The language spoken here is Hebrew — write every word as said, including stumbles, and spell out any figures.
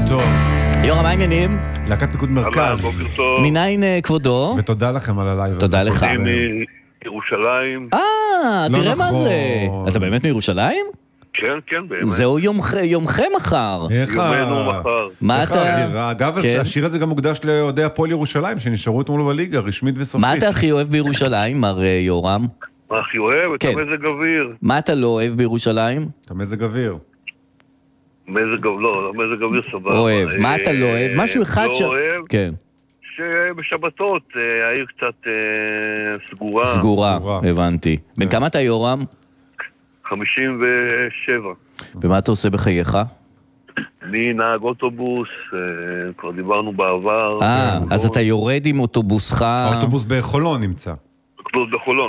טוב. יורם, מה העניינים? להקת פיקוד מרכז. בוקר טוב. מניין אה, כבודו? ותודה לכם על הלייב. תודה הזה. לך. אני מירושלים. אה, לא תראה מה נכון. זה. אתה באמת מירושלים? כן, כן, באמת. זהו יומכ- יומכם מחר. איך ה... יומנו מחר. מה איך אתה... האווירה? אגב, כן. השיר הזה גם מוקדש לאוהדי הפועל ירושלים, שנשארו אתמול בליגה, רשמית וסופית. מה אתה הכי אוהב בירושלים, מר אה, יורם? מה הכי אוהב? את כן. המזג אוויר. מה אתה לא אוהב בירושלים? את המזג אוויר. מזג אוויר, לא, מזג אוויר סבבה. אוהב. מה אתה לא אוהב? משהו אחד ש... לא אוהב, כן. שבשבתות אה, העיר קצת אה, סגורה. סגורה, סגורה. הבנתי. בן כמה אתה יורם? חמישים ושבע. ומה אתה עושה בחייך? אני נהג אוטובוס, אה, כבר דיברנו בעבר. אה, כן, אז לא- אתה יורד עם אוטובוסך... האוטובוס בחולון נמצא. אוטובוס בחולון.